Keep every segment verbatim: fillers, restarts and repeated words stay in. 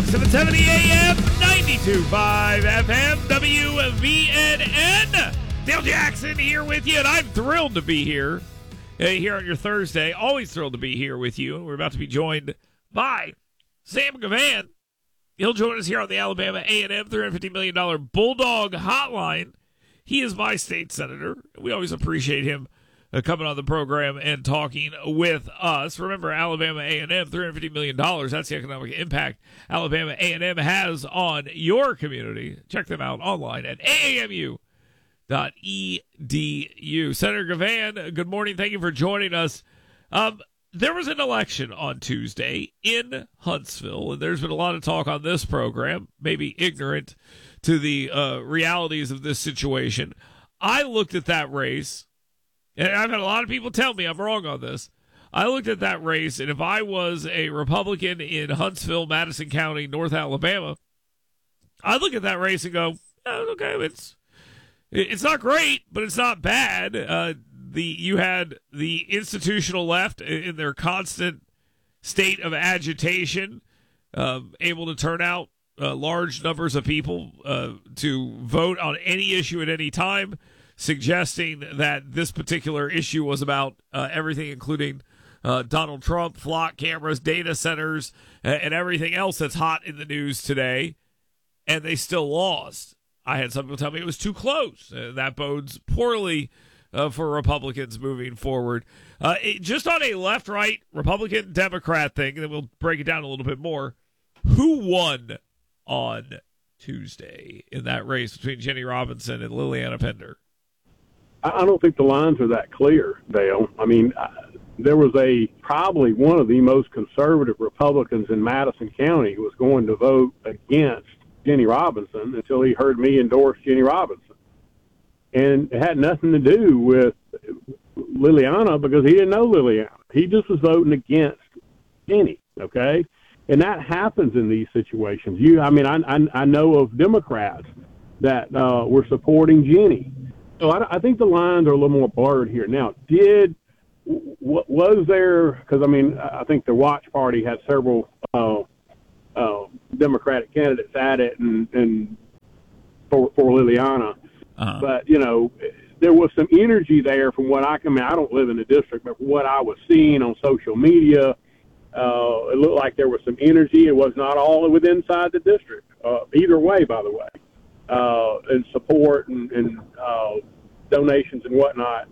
Talk, seven seventy A M, ninety-two point five F M, W V N N. Dale Jackson here with you, and I'm thrilled to be here. Uh, here on your Thursday. Always thrilled to be here with you. We're about to be joined by Sam Gavan. He'll join us here on the Alabama A and M three hundred fifty million dollars Bulldog Hotline. He is my state senator. We always appreciate him uh, coming on the program and talking with us. Remember, Alabama A and M, three hundred fifty million dollars. That's the economic impact Alabama A and M has on your community. Check them out online at A A M U dot E D U. Senator Gavan, good morning. Thank you for joining us. Um, there was an election on Tuesday in Huntsville, and there's been a lot of talk on this program, maybe ignorant to the uh, realities of this situation. I looked at that race, and I've had a lot of people tell me I'm wrong on this. I looked at that race, and if I was a Republican in Huntsville, Madison County, North Alabama, I'd look at that race and go, oh, okay, it's It's not great, but it's not bad. Uh, the you had the institutional left in their constant state of agitation, uh, able to turn out uh, large numbers of people uh, to vote on any issue at any time, suggesting that this particular issue was about uh, everything, including uh, Donald Trump, flock cameras, data centers, and everything else that's hot in the news today, and they still lost. I had some people tell me it was too close. Uh, that bodes poorly uh, for Republicans moving forward. Uh, it, just on a left-right Republican-Democrat thing, and then we'll break it down a little bit more, who won on Tuesday in that race between Jenny Robinson and Liliana Pender? I don't think the lines are that clear, Dale. I mean, uh, there was a probably one of the most conservative Republicans in Madison County who was going to vote against Jenny Robinson until he heard me endorse Jenny Robinson. And it had nothing to do with Liliana because he didn't know Liliana. He just was voting against Jenny, okay? And that happens in these situations. You, I mean, I, I, I know of Democrats that uh, were supporting Jenny. So I, I think the lines are a little more blurred here. Now, did w- was there, because, I mean, I think the Watch Party had several uh, Uh, Democratic candidates at it, and, and for, for Liliana. Uh-huh. But, you know, there was some energy there from what I can, I mean, I don't live in the district, but from what I was seeing on social media, uh, it looked like there was some energy. It was not all within inside the district, uh, either way, by the way, uh, and support and, and uh, donations and whatnot.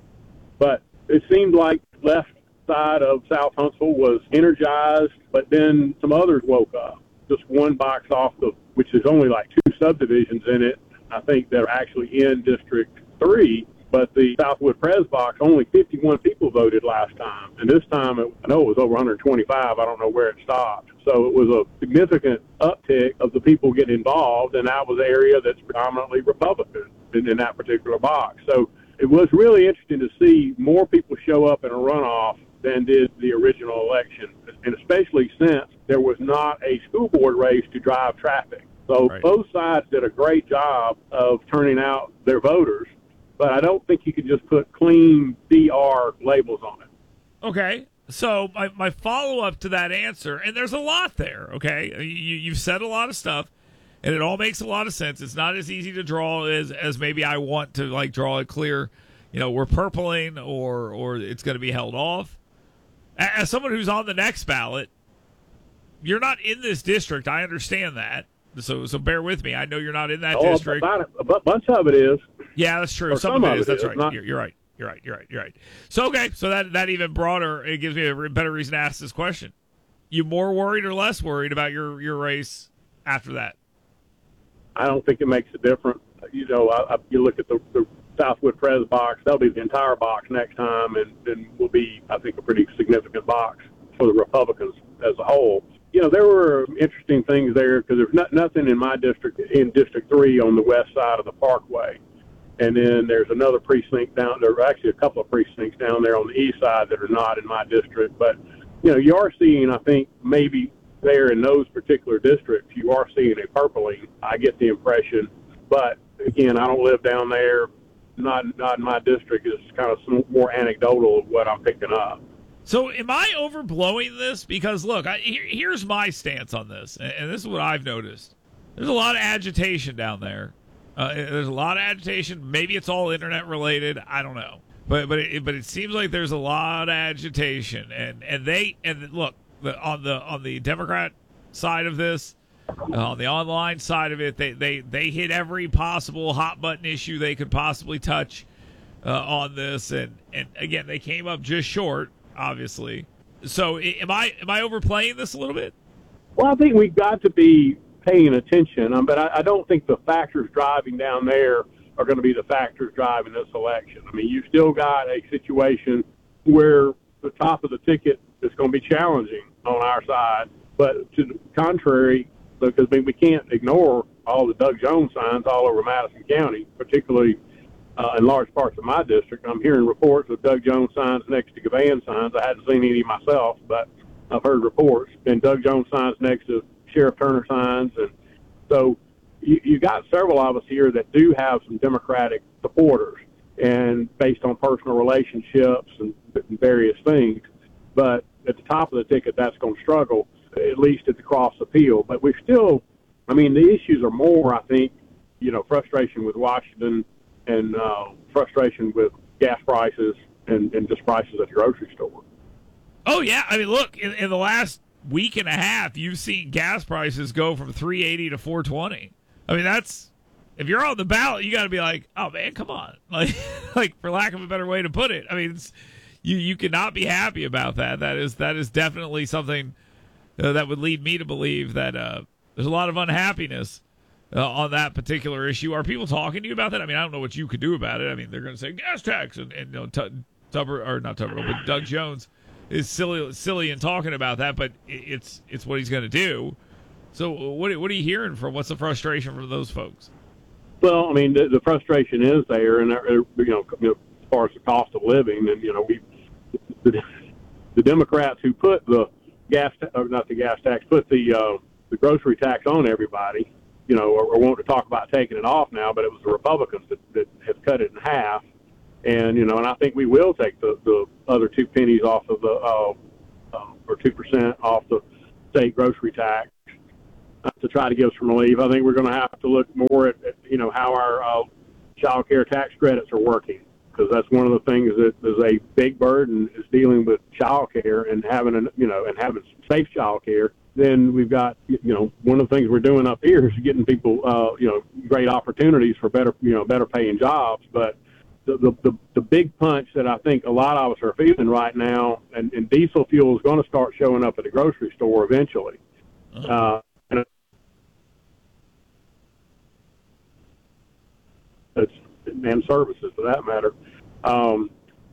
But it seemed like left side of South Huntsville was energized, but then some others woke up. Just one box off the, which is only like two subdivisions in it, I think, that are actually in District three, but the Southwood Pres box, only fifty-one people voted last time. And this time, it, I know it was over one hundred twenty-five. I don't know where it stopped. So it was a significant uptick of the people getting involved, and that was an area that's predominantly Republican in, in that particular box. So it was really interesting to see more people show up in a runoff than did the original election, and especially since there was not a school board race to drive traffic. So right. Both sides did a great job of turning out their voters, but I don't think you can just put clean D R labels on it. Okay, so my, my follow-up to that answer, and there's a lot there, okay? You, you've said a lot of stuff, and it all makes a lot of sense. It's not as easy to draw as, as maybe I want to, like, draw it clear, you know, we're purpling or or it's going to be held off. As someone who's on the next ballot, you're not in this district. I understand that. So so bear with me. I know you're not in that oh, district. About a, a bunch of it is. Yeah, that's true. Some, some of it is. That's right. Not... You're, you're right. You're right. You're right. You're right. So, okay. So that, that even broader, it gives me a better reason to ask this question. You more worried or less worried about your, your race after that? I don't think it makes a difference. You know, I, I, you look at the, the Southwood Pres box, that'll be the entire box next time, and, and will be, I think, a pretty significant box for the Republicans as a whole. You know, there were interesting things there because there's not, nothing in my district, in District three on the west side of the Parkway. And then there's another precinct down there, actually a couple of precincts down there on the east side that are not in my district. But, you know, you are seeing, I think, maybe there in those particular districts, you are seeing a purpling, I get the impression. But, again, I don't live down there. Not not in my district. It's kind of some more anecdotal of what I'm picking up. So am I overblowing this? Because, look, I, here, here's my stance on this, and, and this is what I've noticed. There's a lot of agitation down there. Uh, there's a lot of agitation. Maybe it's all internet-related. I don't know. But but it, but it seems like there's a lot of agitation. And, and they – and look, the, on the on the Democrat side of this, uh, on the online side of it, they, they, they hit every possible hot-button issue they could possibly touch uh, on this. And, and, again, they came up just short, obviously. So am I am I overplaying this a little bit? Well, I think we've got to be paying attention, um, but I, I don't think the factors driving down there are going to be the factors driving this election. I mean, you've still got a situation where the top of the ticket is going to be challenging on our side, but to the contrary, because I mean, we can't ignore all the Doug Jones signs all over Madison County, particularly uh, in large parts of my district. I'm hearing reports of Doug Jones signs next to Gavan signs. I hadn't seen any myself, but I've heard reports. And Doug Jones signs next to Sheriff Turner signs. And so you, you got several of us here that do have some Democratic supporters, and based on personal relationships and various things. But at the top of the ticket, that's going to struggle, at least at the cross appeal. But we still, I mean, the issues are more, I think, you know, frustration with Washington and uh, frustration with gas prices and, and just prices at the grocery store. Oh, yeah. I mean, look, in, in the last week and a half, you've seen gas prices go from three eighty to four twenty. I mean, that's, if you're on the ballot, you got to be like, oh, man, come on. Like, like, for lack of a better way to put it. I mean, it's, you, you cannot be happy about that. That is, that is definitely something uh, that would lead me to believe that uh, there's a lot of unhappiness Uh, on that particular issue. Are people talking to you about that? I mean, I don't know what you could do about it. I mean, they're going to say gas tax, and, and you know, T- Tubber or not Tubber, but Doug Jones is silly, silly in talking about that. But it's it's what he's going to do. So, what what are you hearing from? What's the frustration from those folks? Well, I mean, the, the frustration is there, and uh, you know, as far as the cost of living, and you know, we the, the Democrats who put the gas, or not the gas tax, put the uh, the grocery tax on everybody. You know, or, or want to talk about taking it off now, but it was the Republicans that, that have cut it in half. And, you know, and I think we will take the, the other two pennies off of the, uh, uh, or two percent off the state grocery tax uh, to try to give us some relief. I think we're going to have to look more at, at you know, how our uh, child care tax credits are working, because that's one of the things that is a big burden is dealing with child care and having, an, you know, and having safe child care. Then we've got, you know, one of the things we're doing up here is getting people, uh, you know, great opportunities for better, you know, better paying jobs. But the, the, the, the big punch that I think a lot of us are feeling right now, and, and diesel fuel is going to start showing up at the grocery store eventually. Uh, and, it's, and services for that matter. Um,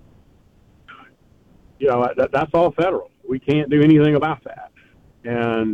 you know, that, that's all federal. We can't do anything about that. And,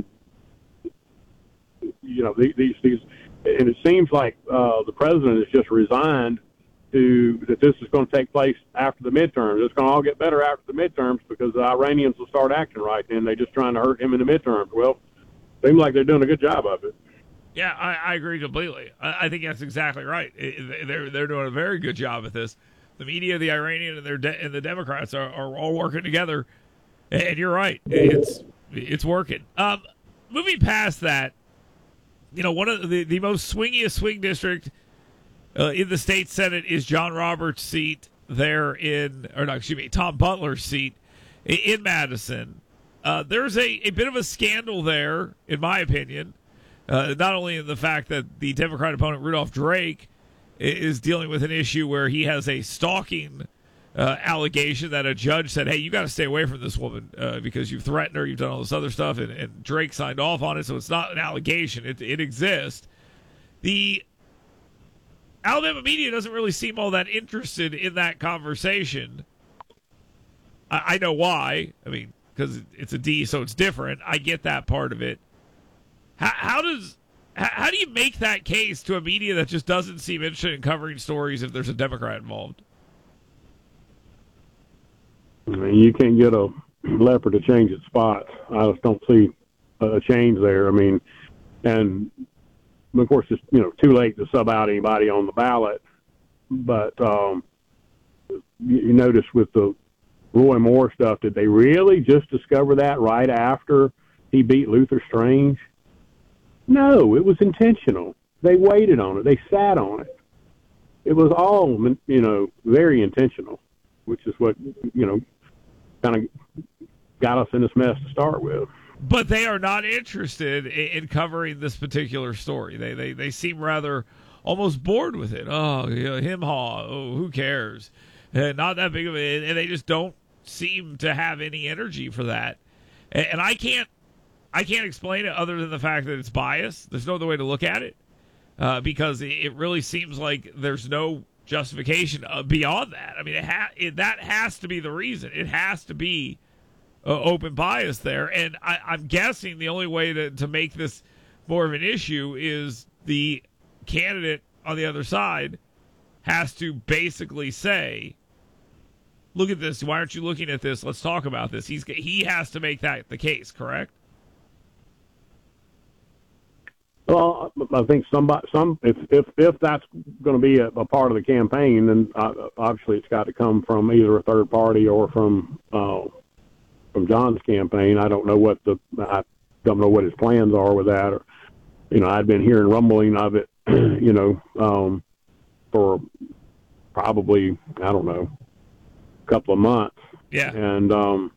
you know, these, these, and it seems like uh, the president has just resigned to that this is going to take place after the midterms. It's going to all get better after the midterms because the Iranians will start acting right then. They're just trying to hurt him in the midterms. Well, seems like they're doing a good job of it. Yeah, I, I agree completely. I, I think that's exactly right. It, they're they're doing a very good job at this. The media, the Iranian, and their de- and the Democrats are, are all working together. And you're right. It's It's working. Um, moving past that, you know, one of the, the most swingiest swing district uh, in the state Senate is John Roberts' seat there in, or no, excuse me, Tom Butler's seat in Madison. Uh, there's a, a bit of a scandal there, in my opinion, uh, not only in the fact that the Democrat opponent, Rudolph Drake, is dealing with an issue where he has a stalking Uh, allegation that a judge said, hey, you got to stay away from this woman uh, because you've threatened her, you've done all this other stuff, and, and Drake signed off on it, so it's not an allegation. It, it exists. The Alabama media doesn't really seem all that interested in that conversation. I, I know why. I mean, because it's a D, so it's different. I get that part of it. How, how does... How do you make that case to a media that just doesn't seem interested in covering stories if there's a Democrat involved? I mean, you can't get a leopard to change its spots. I just don't see a change there. I mean, and of course, it's, you know, too late to sub out anybody on the ballot. But um, you, you notice with the Roy Moore stuff, did they really just discover that right after he beat Luther Strange? No, it was intentional. They waited on it. They sat on it. It was all, you know, very intentional, which is what, you know, kind of got us in this mess to start with. But they are not interested in, in covering this particular story. They, they they seem rather almost bored with it. Oh, you know, him haw. Oh, who cares? Uh, not that big of it. And they just don't seem to have any energy for that. And, and I can't I can't explain it other than the fact that it's biased. There's no other way to look at it uh, because it, it really seems like there's no justification uh, beyond that. I mean, it ha- it, that has to be the reason. It has to be uh, open bias there. And I, I'm guessing the only way to, to make this more of an issue is the candidate on the other side has to basically say, look at this. Why aren't you looking at this? Let's talk about this. He's He has to make that the case, correct? Well, I think somebody, some if if if that's going to be a, a part of the campaign, then uh, obviously it's got to come from either a third party or from uh, from John's campaign. I don't know what the I don't know what his plans are with that. Or, you know, I'd been hearing rumbling of it, you know, um, for probably I don't know a couple of months. Yeah, and um,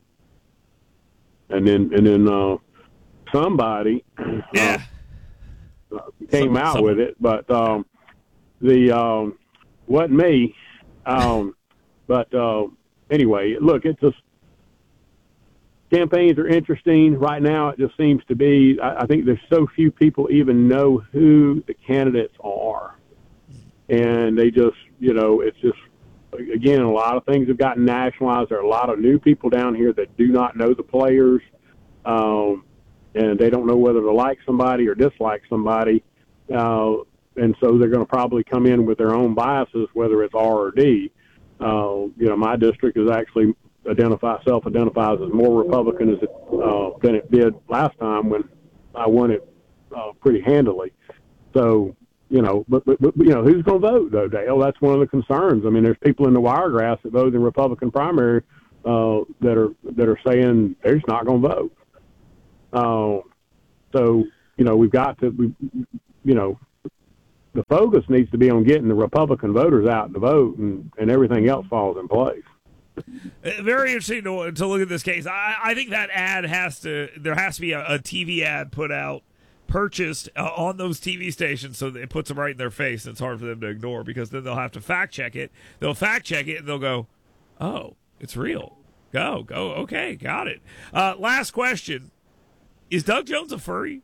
and then and then uh, somebody. Yeah. Uh, Uh, came some, out some. with it, but um, the um, wasn't me. Um, but uh, anyway, look, it's just campaigns are interesting right now. It just seems to be. I, I think there's so few people even know who the candidates are, and they just, you know, it's just again a lot of things have gotten nationalized. There are a lot of new people down here that do not know the players. Um, and they don't know whether to like somebody or dislike somebody. Uh, and so they're going to probably come in with their own biases, whether it's R or D. Uh, you know, my district is actually identify, self-identifies as more Republican as it, uh, than it did last time when I won it uh, pretty handily. So, you know, but, but, but you know, who's going to vote, though, Dale? That's one of the concerns. I mean, there's people in the Wiregrass that vote in the Republican primary uh, that are that are saying they're just not going to vote. Uh, so, you know, we've got to, we, you know, the focus needs to be on getting the Republican voters out to vote, and, and everything else falls in place. Very interesting to, to look at this case. I, I think that ad has to, there has to be a, a T V ad put out, purchased uh, on those T V stations so that it puts them right in their face. And it's hard for them to ignore because then they'll have to fact check it. They'll fact check it and they'll go, oh, it's real. Go, go. Okay, got it. Uh, last question. Is Doug Jones a furry?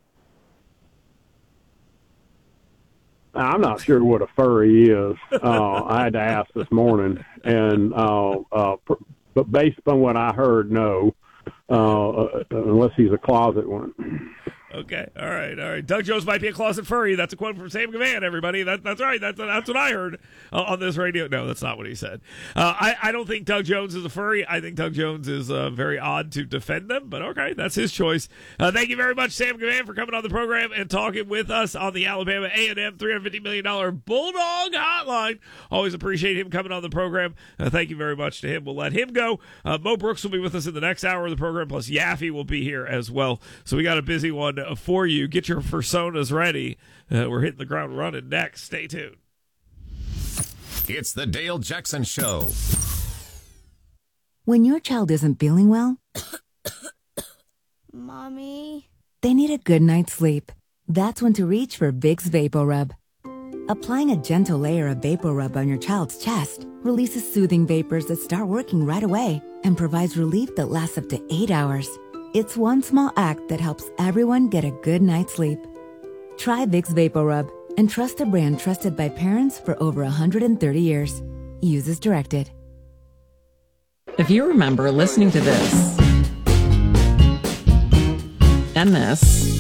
I'm not sure what a furry is. Uh, I had to ask this morning, and uh, uh, but based upon what I heard, no, uh, unless he's a closet one. Okay, all right, all right. Doug Jones might be a closet furry. That's a quote from Sam Gavan, everybody. That, that's right. That's, that's what I heard uh, on this radio. No, that's not what he said. Uh, I, I don't think Doug Jones is a furry. I think Doug Jones is uh, very odd to defend them, but okay, that's his choice. Uh, thank you very much, Sam Gavan, for coming on the program and talking with us on the Alabama A and M three hundred fifty million dollars Bulldog Hotline. Always appreciate him coming on the program. Uh, thank you very much to him. We'll let him go. Uh, Mo Brooks will be with us in the next hour of the program, plus Yaffe will be here as well. So we got a busy one for you. Get your personas ready. Uh, we're hitting the ground running next. Stay tuned. It's the Dale Jackson Show. When your child isn't feeling well, Mommy, they need a good night's sleep. That's when to reach for Vicks VapoRub. Applying a gentle layer of VapoRub on your child's chest releases soothing vapors that start working right away and provides relief that lasts up to eight hours. It's one small act that helps everyone get a good night's sleep. Try Vicks VapoRub and trust a brand trusted by parents for over one hundred thirty years. Use as directed. If you remember listening to this, and this,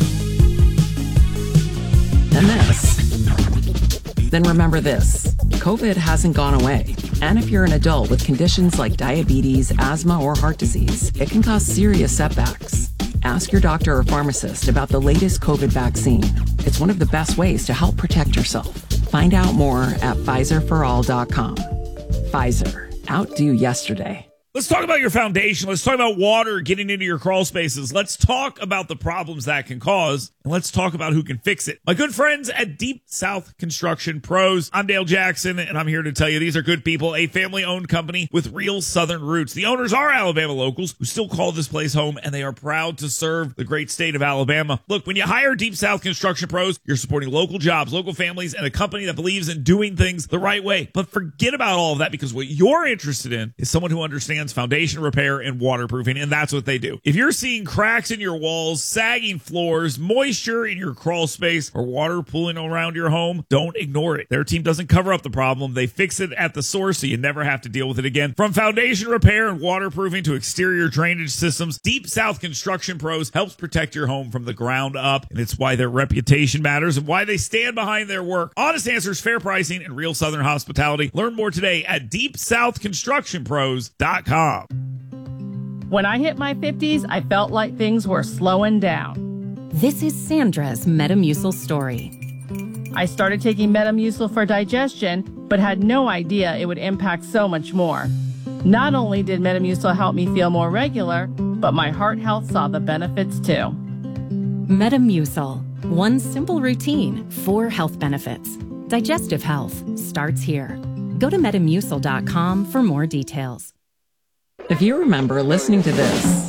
and this, then remember this. COVID hasn't gone away. And if you're an adult with conditions like diabetes, asthma, or heart disease, it can cause serious setbacks. Ask your doctor or pharmacist about the latest COVID vaccine. It's one of the best ways to help protect yourself. Find out more at Pfizer for all dot com. Pfizer. Outdo yesterday. Let's talk about your foundation. Let's talk about water getting into your crawl spaces. Let's talk about the problems that can cause, and let's talk about who can fix it. My good friends at Deep South Construction Pros. I'm Dale Jackson, and I'm here to tell you these are good people, a family-owned company with real Southern roots. The owners are Alabama locals who still call this place home, and they are proud to serve the great state of Alabama. Look, when you hire Deep South Construction Pros, you're supporting local jobs, local families, and a company that believes in doing things the right way. But forget about all of that, because what you're interested in is someone who understands foundation repair and waterproofing, and that's what they do. If you're seeing cracks in your walls, sagging floors, moisture in your crawl space, or water pooling around your home, don't ignore it. Their team doesn't cover up the problem. They fix it at the source so you never have to deal with it again. From foundation repair and waterproofing to exterior drainage systems, Deep South Construction Pros helps protect your home from the ground up, and it's why their reputation matters and why they stand behind their work. Honest answers, fair pricing, and real Southern hospitality. Learn more today at deep south construction pros dot com. When I hit my fifties, I felt like things were slowing down. This is Sandra's Metamucil story. I started taking Metamucil for digestion, but had no idea it would impact so much more. Not only did Metamucil help me feel more regular, but my heart health saw the benefits too. Metamucil. One simple routine, four health benefits. Digestive health starts here. Go to metamucil dot com for more details. If you remember listening to this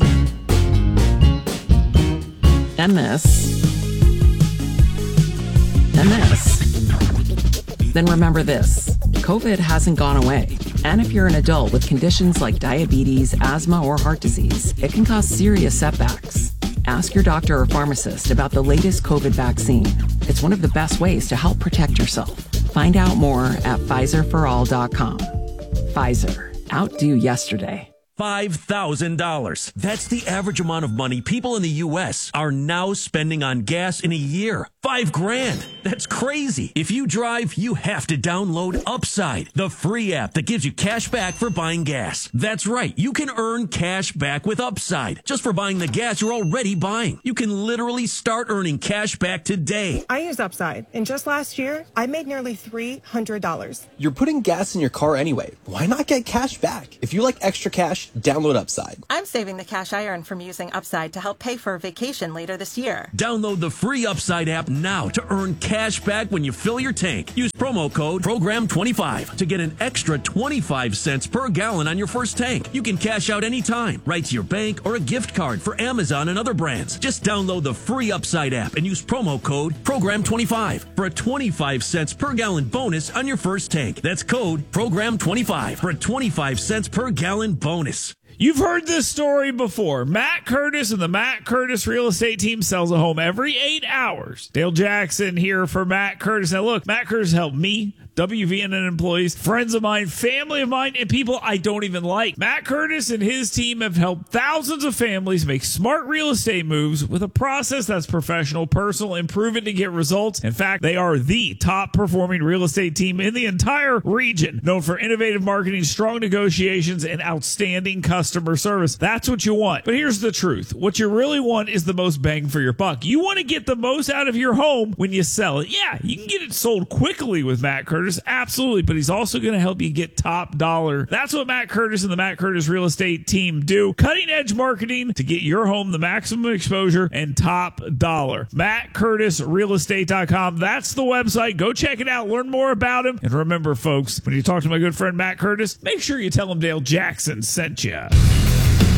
and this and this, then remember this. COVID hasn't gone away. And if you're an adult with conditions like diabetes, asthma, or heart disease, it can cause serious setbacks. Ask your doctor or pharmacist about the latest COVID vaccine. It's one of the best ways to help protect yourself. Find out more at Pfizer for all dot com. Pfizer. Outdo yesterday. five thousand dollars. That's the average amount of money people in the U S are now spending on gas in a year. Five grand. That's crazy. If you drive, you have to download Upside, the free app that gives you cash back for buying gas. That's right. You can earn cash back with Upside just for buying the gas you're already buying. You can literally start earning cash back today. I use Upside, and just last year, I made nearly three hundred dollars. You're putting gas in your car anyway. Why not get cash back? If you like extra cash, download Upside. I'm saving the cash I earn from using Upside to help pay for a vacation later this year. Download the free Upside app now to earn cash back when you fill your tank. Use promo code program twenty-five to get an extra twenty-five cents per gallon on your first tank. You can cash out anytime, right to your bank or a gift card for Amazon and other brands. Just download the free Upside app and use promo code program twenty-five for a twenty-five cents per gallon bonus on your first tank. That's code program twenty-five for a twenty-five cents per gallon bonus. You've heard this story before. Matt Curtis and the Matt Curtis real estate team sells a home every eight hours. Dale Jackson here for Matt Curtis. Now look, Matt Curtis helped me, W V N N employees, friends of mine, family of mine, and people I don't even like. Matt Curtis and his team have helped thousands of families make smart real estate moves with a process that's professional, personal, and proven to get results. In fact, they are the top performing real estate team in the entire region, known for innovative marketing, strong negotiations, and outstanding customer service. That's what you want. But here's the truth. What you really want is the most bang for your buck. You want to get the most out of your home when you sell it. Yeah, you can get it sold quickly with Matt Curtis. Absolutely, but he's also going to help you get top dollar. That's what Matt Curtis and the Matt Curtis real estate team do. Cutting edge marketing to get your home the maximum exposure and top dollar. Matt Curtis Real Estate dot com. That's the website. Go check it out. Learn more about him. And remember, folks, when you talk to my good friend Matt Curtis, make sure you tell him Dale Jackson sent you.